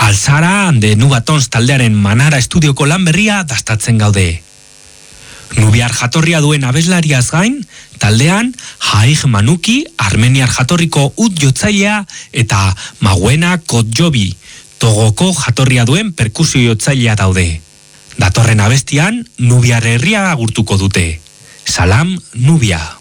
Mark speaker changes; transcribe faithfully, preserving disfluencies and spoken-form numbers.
Speaker 1: Alzara de Nubatons taldearen Manara estudioko lan berria dastatzen gaude. Nubiar jatorria duen abeslariaz gain, taldean Haig Manuki, armeniar jatorriko ut jotzailea eta Mauena Kotjobi, Togoko jatorria duen perkusio jotzailea daude. Datorren abestian, Nubiar herria agurtuko dute. Salam, Nubia.